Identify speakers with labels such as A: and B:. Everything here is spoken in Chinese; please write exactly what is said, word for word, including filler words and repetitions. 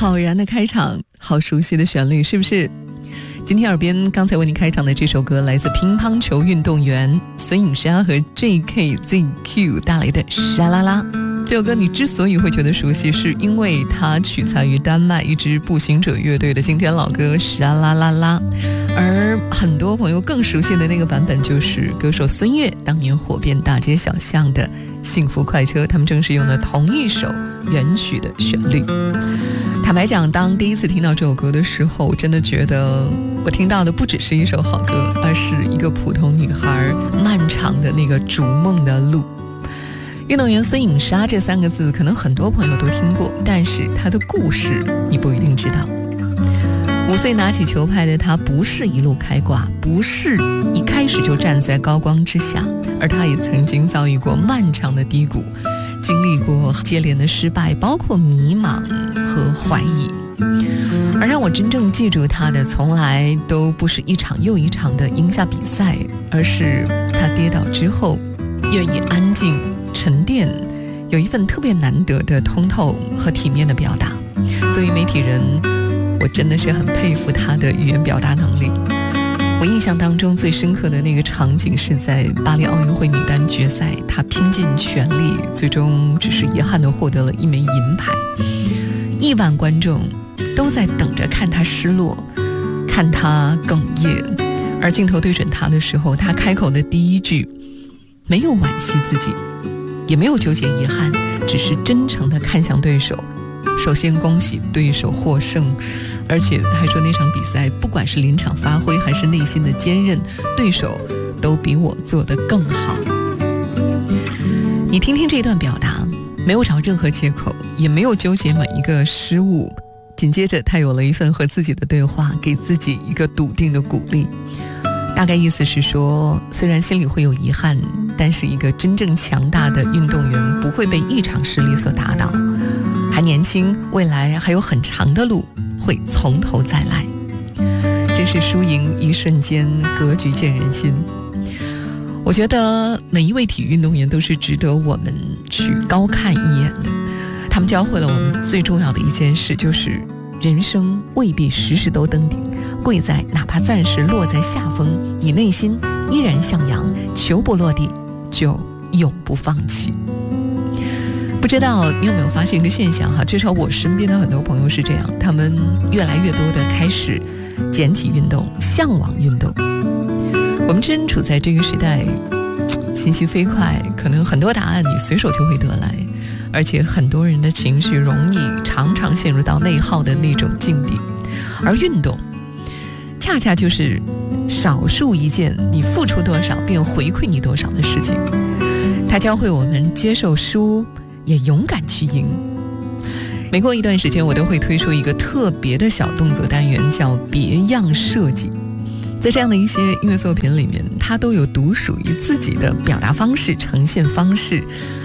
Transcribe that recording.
A: 好燃的开场，好熟悉的旋律，是不是？今天耳边刚才为您开场的这首歌来自乒乓球运动员孙颖莎和 J K Z Q 带来的沙啦啦。这首歌你之所以会觉得熟悉，是因为它取材于丹麦一支步行者乐队的经典老歌沙啦啦啦，而很多朋友更熟悉的那个版本就是歌手孙悦当年火遍大街小巷的幸福快车，他们正是用的同一首原曲的旋律。坦白讲，当第一次听到这首歌的时候，我真的觉得我听到的不只是一首好歌，而是一个普通女孩漫长的那个逐梦的路。运动员孙颖莎这三个字可能很多朋友都听过，但是她的故事你不一定知道。五岁拿起球拍的她不是一路开挂，不是一开始就站在高光之下，而她也曾经遭遇过漫长的低谷，经历过接连的失败，包括迷茫和怀疑。而让我真正记住她的，从来都不是一场又一场的赢下比赛，而是她跌倒之后愿意安静沉淀，有一份特别难得的通透和体面的表达。作为媒体人，我真的是很佩服她的语言表达能力。我印象当中最深刻的那个场景是在巴黎奥运会女单决赛，她拼尽全力，最终只是遗憾地获得了一枚银牌。亿万观众都在等着看她失落，看她哽咽，而镜头对准她的时候，她开口的第一句没有惋惜自己，也没有纠结遗憾，只是真诚地看向对手。首先恭喜对手获胜，而且还说那场比赛不管是临场发挥还是内心的坚韧，对手都比我做得更好。你听听这段表达，没有找任何借口，也没有纠结每一个失误。紧接着他有了一份和自己的对话，给自己一个笃定的鼓励。大概意思是说，虽然心里会有遗憾，但是一个真正强大的运动员不会被一场失利所打倒，还年轻，未来还有很长的路，会从头再来。真是输赢一瞬间，格局见人心。我觉得每一位体育运动员都是值得我们去高看一眼的，他们教会了我们最重要的一件事，就是人生未必时时都登顶，贵在哪怕暂时落在下风，你内心依然向阳，球不落地就永不放弃。不知道你有没有发现一个现象哈？至少我身边的很多朋友是这样，他们越来越多的开始捡起运动，向往运动。我们真处在这个时代，信息飞快，可能很多答案你随手就会得来，而且很多人的情绪容易常常陷入到内耗的那种境地。而运动恰恰就是少数一件你付出多少便回馈你多少的事情，它教会我们接受输，也勇敢去赢。每过一段时间，我都会推出一个特别的小动作单元，叫别样设计。在这样的一些音乐作品里面，它都有独属于自己的表达方式、呈现方式，